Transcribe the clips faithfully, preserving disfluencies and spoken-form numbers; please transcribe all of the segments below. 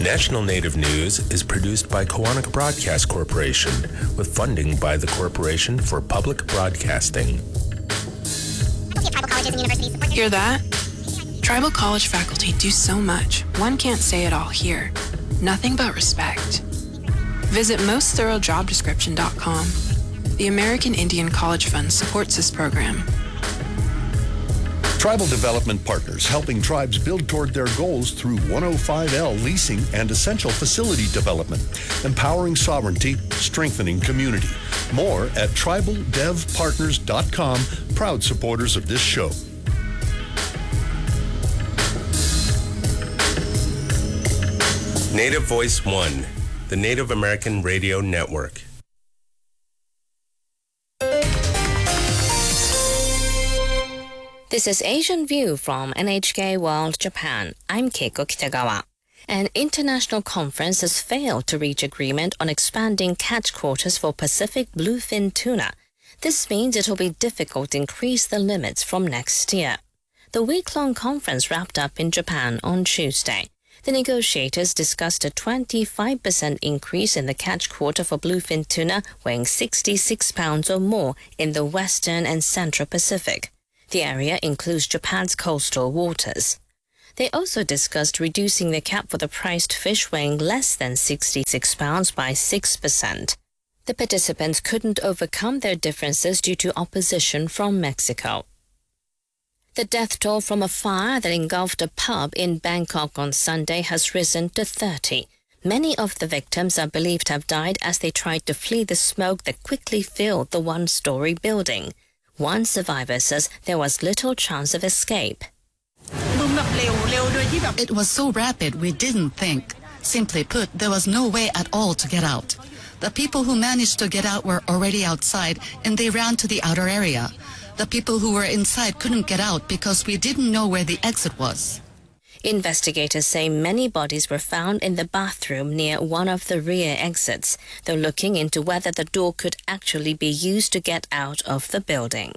National Native News is produced by Kawanak Broadcast Corporation with funding by the Corporation for Public Broadcasting. Tribal colleges and universities support Hear that? Tribal college faculty do so much. One can't say it all here. Nothing but respect. Visit most thorough job description dot com. The American Indian College Fund supports this program. Tribal Development Partners, helping tribes build toward their goals through one oh five L leasing and essential facility development, empowering sovereignty, strengthening community. More at tribal dev partners dot com, proud supporters of this show. Native Voice One, the Native American Radio Network. This is Asian View from N H K World Japan. I'm Keiko Kitagawa. An international conference has failed to reach agreement on expanding catch quotas for Pacific bluefin tuna. This means it will be difficult to increase the limits from next year. The week-long conference wrapped up in Japan on Tuesday. The negotiators discussed a twenty-five percent increase in the catch quota for bluefin tuna weighing sixty-six pounds or more in the western and central Pacific. The area includes Japan's coastal waters. They also discussed reducing the cap for the priced fish weighing less than sixty-six pounds by six percent. The participants couldn't overcome their differences due to opposition from Mexico. The death toll from a fire that engulfed a pub in Bangkok on Sunday has risen to thirty. Many of the victims are believed to have died as they tried to flee the smoke that quickly filled the one-story building. One survivor says there was little chance of escape. It was so rapid we didn't think. Simply put, there was no way at all to get out. The people who managed to get out were already outside and they ran to the outer area. The people who were inside couldn't get out because we didn't know where the exit was. Investigators say many bodies were found in the bathroom near one of the rear exits. They're looking into whether the door could actually be used to get out of the building.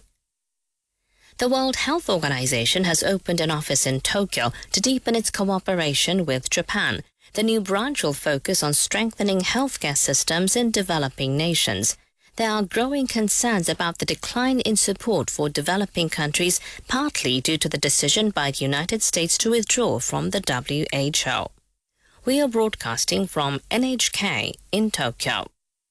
The World Health Organization has opened an office in Tokyo to deepen its cooperation with Japan. The new branch will focus on strengthening healthcare systems in developing nations. There are growing concerns about the decline in support for developing countries, partly due to the decision by the United States to withdraw from the W H O. We are broadcasting from N H K in Tokyo.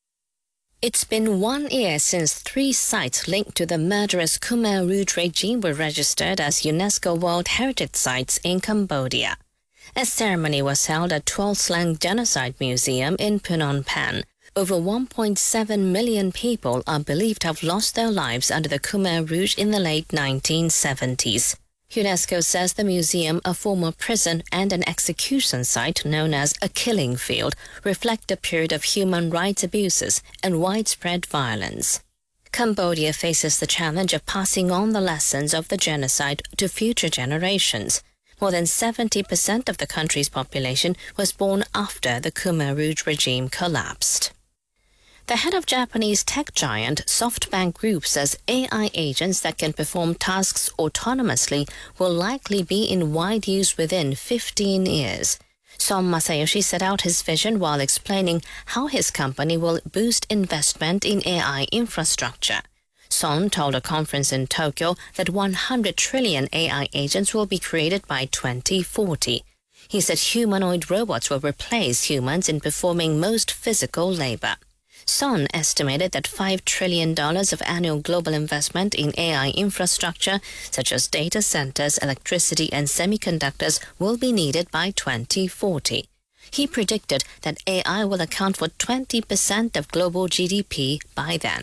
It's been one year since three sites linked to the murderous Khmer Rouge regime were registered as UNESCO World Heritage Sites in Cambodia. A ceremony was held at Tuol Sleng Genocide Museum in Phnom Penh. Over one point seven million people are believed to have lost their lives under the Khmer Rouge in the late nineteen seventies. UNESCO says the museum, a former prison and an execution site known as a killing field, reflect a period of human rights abuses and widespread violence. Cambodia faces the challenge of passing on the lessons of the genocide to future generations. More than seventy percent of the country's population was born after the Khmer Rouge regime collapsed. The head of Japanese tech giant SoftBank Group says A I agents that can perform tasks autonomously will likely be in wide use within fifteen years. Son Masayoshi set out his vision while explaining how his company will boost investment in A I infrastructure. Son told a conference in Tokyo that one hundred trillion A I agents will be created by twenty forty. He said humanoid robots will replace humans in performing most physical labor. Son estimated that five trillion dollars of annual global investment in A I infrastructure, such as data centers, electricity, and semiconductors, will be needed by twenty forty. He predicted that A I will account for twenty percent of global G D P by then.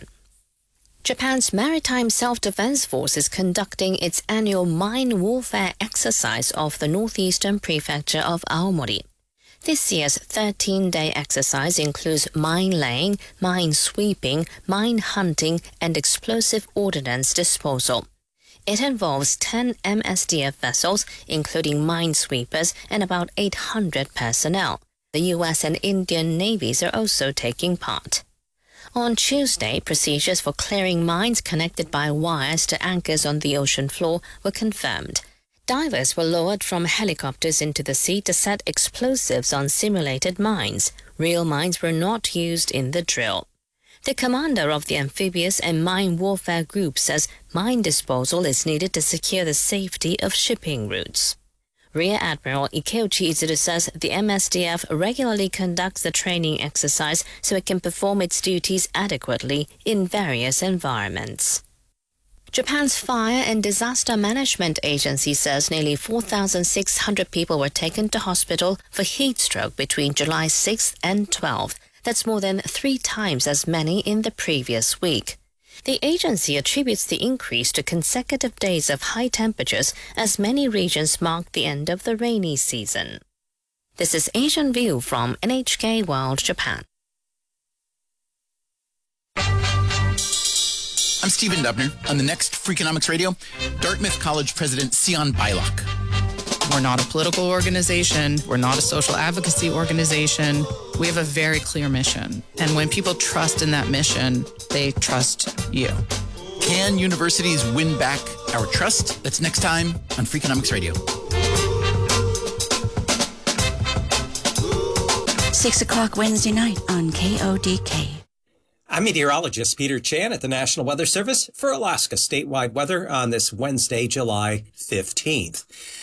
Japan's Maritime Self-Defense Force is conducting its annual mine warfare exercise off the northeastern prefecture of Aomori. This year's thirteen-day exercise includes mine laying, mine sweeping, mine hunting, and explosive ordnance disposal. It involves ten M S D F vessels, including minesweepers, and about eight hundred personnel. The U S and Indian navies are also taking part. On Tuesday, procedures for clearing mines connected by wires to anchors on the ocean floor were confirmed. Divers were lowered from helicopters into the sea to set explosives on simulated mines. Real mines were not used in the drill. The commander of the amphibious and mine warfare group says mine disposal is needed to secure the safety of shipping routes. Rear Admiral Ikeuchi Izuru says the M S D F regularly conducts the training exercise so it can perform its duties adequately in various environments. Japan's Fire and Disaster Management Agency says nearly four thousand six hundred people were taken to hospital for heat stroke between July sixth and twelfth. That's more than three times as many in the previous week. The agency attributes the increase to consecutive days of high temperatures as many regions mark the end of the rainy season. This is Asian View from N H K World Japan. I'm Stephen Dubner. On the next Freakonomics Radio, Dartmouth College President Sion Beilock. We're not a political organization. We're not a social advocacy organization. We have a very clear mission. And when people trust in that mission, they trust you. Can universities win back our trust? That's next time on Freakonomics Radio. Six o'clock Wednesday night on K O D K. I'm meteorologist Peter Chan at the National Weather Service for Alaska statewide weather on this Wednesday, July fifteenth.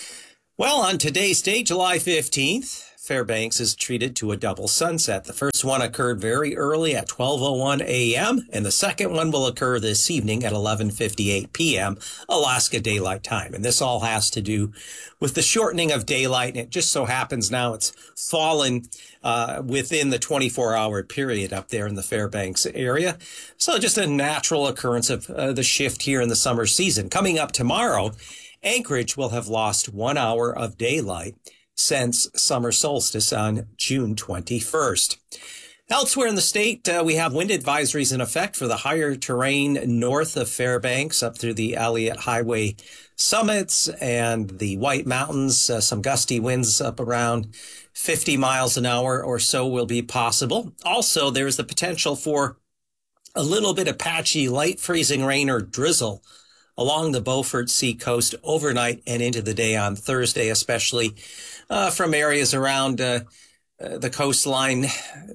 Well, on today's date, July fifteenth, Fairbanks is treated to a double sunset. The first one occurred very early at twelve oh one a.m., and the second one will occur this evening at eleven fifty-eight p.m. Alaska Daylight Time. And this all has to do with the shortening of daylight, and it just so happens now it's fallen uh, within the twenty-four hour period up there in the Fairbanks area. So just a natural occurrence of uh, the shift here in the summer season. Coming up tomorrow, Anchorage will have lost one hour of daylight since summer solstice on June twenty-first. Elsewhere in the state, uh, we have wind advisories in effect for the higher terrain north of Fairbanks up through the Elliott Highway summits and the White Mountains. Uh, some gusty winds up around fifty miles an hour or so will be possible. Also, there is the potential for a little bit of patchy light freezing rain or drizzle along the Beaufort Sea coast overnight and into the day on Thursday, especially uh, from areas around uh, uh, the coastline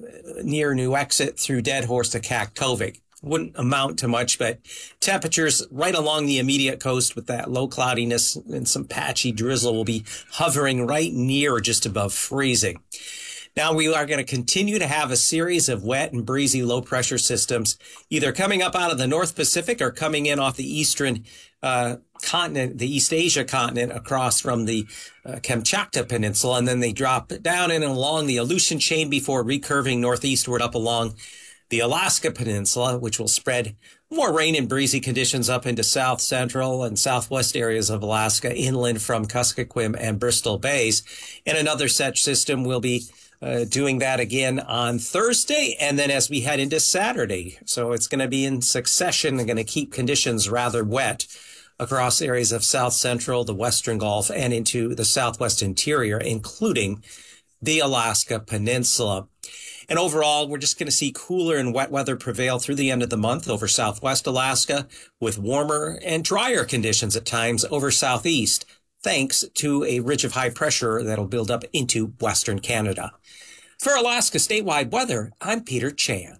near New Exit through Deadhorse to Kaktovik. Wouldn't amount to much, but temperatures right along the immediate coast with that low cloudiness and some patchy drizzle will be hovering right near or just above freezing. Now, we are going to continue to have a series of wet and breezy low-pressure systems, either coming up out of the North Pacific or coming in off the eastern uh, continent, the East Asia continent, across from the uh, Kamchatka Peninsula, and then they drop down and along the Aleutian chain before recurving northeastward up along the Alaska Peninsula, which will spread more rain and breezy conditions up into south central and southwest areas of Alaska, inland from Kuskokwim and Bristol Bays. And another such system will be Uh, doing that again on Thursday, and then as we head into Saturday. So it's going to be in succession and going to keep conditions rather wet across areas of south central, the western Gulf, and into the southwest interior, including the Alaska Peninsula. And overall, we're just going to see cooler and wet weather prevail through the end of the month over southwest Alaska, with warmer and drier conditions at times over southeast, thanks to a ridge of high pressure that'll build up into western Canada. For Alaska statewide weather, I'm Peter Chan.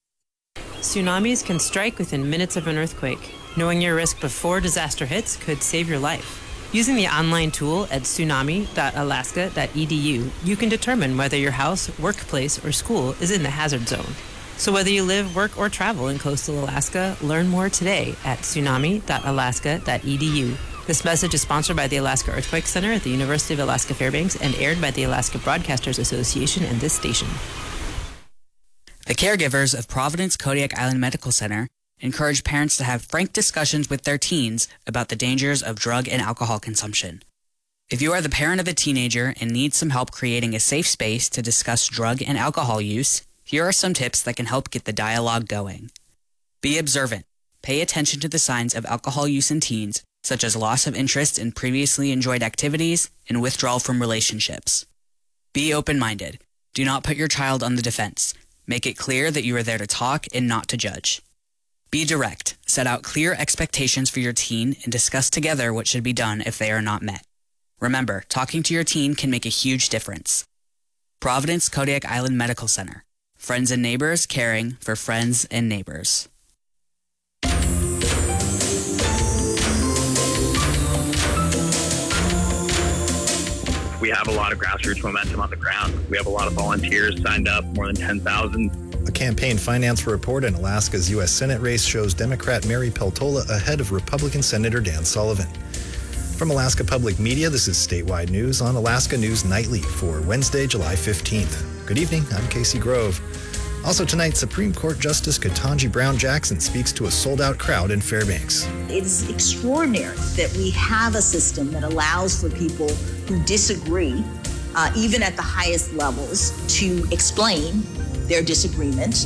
Tsunamis can strike within minutes of an earthquake. Knowing your risk before disaster hits could save your life. Using the online tool at tsunami dot alaska dot e d u, you can determine whether your house, workplace, or school is in the hazard zone. So whether you live, work, or travel in coastal Alaska, learn more today at tsunami dot alaska dot e d u. This message is sponsored by the Alaska Earthquake Center at the University of Alaska Fairbanks and aired by the Alaska Broadcasters Association and this station. The caregivers of Providence Kodiak Island Medical Center encourage parents to have frank discussions with their teens about the dangers of drug and alcohol consumption. If you are the parent of a teenager and need some help creating a safe space to discuss drug and alcohol use, here are some tips that can help get the dialogue going. Be observant. Pay attention to the signs of alcohol use in teens, such as loss of interest in previously enjoyed activities and withdrawal from relationships. Be open-minded. Do not put your child on the defense. Make it clear that you are there to talk and not to judge. Be direct. Set out clear expectations for your teen and discuss together what should be done if they are not met. Remember, talking to your teen can make a huge difference. Providence Kodiak Island Medical Center. Friends and neighbors caring for friends and neighbors. We have a lot of grassroots momentum on the ground. We have a lot of volunteers signed up, more than ten thousand. A campaign finance report in Alaska's U S Senate race shows Democrat Mary Peltola ahead of Republican Senator Dan Sullivan. From Alaska Public Media, this is Statewide News on Alaska News Nightly for Wednesday, July fifteenth. Good evening, I'm Casey Grove. Also tonight, Supreme Court Justice Ketanji Brown Jackson speaks to a sold-out crowd in Fairbanks. It's extraordinary that we have a system that allows for people who disagree, uh, even at the highest levels, to explain their disagreement.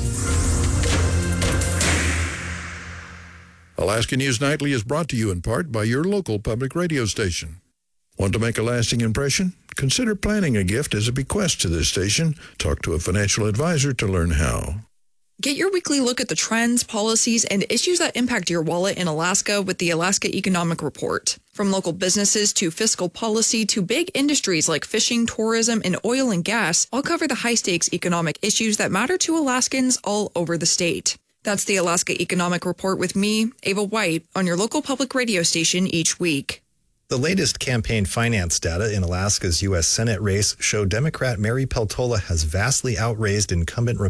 Alaska News Nightly is brought to you in part by your local public radio station. Want to make a lasting impression? Consider planning a gift as a bequest to this station. Talk to a financial advisor to learn how. Get your weekly look at the trends, policies, and issues that impact your wallet in Alaska with the Alaska Economic Report. From local businesses to fiscal policy to big industries like fishing, tourism, and oil and gas, all cover the high-stakes economic issues that matter to Alaskans all over the state. That's the Alaska Economic Report with me, Ava White, on your local public radio station each week. The latest campaign finance data in Alaska's U S Senate race show Democrat Mary Peltola has vastly outraised incumbent Republican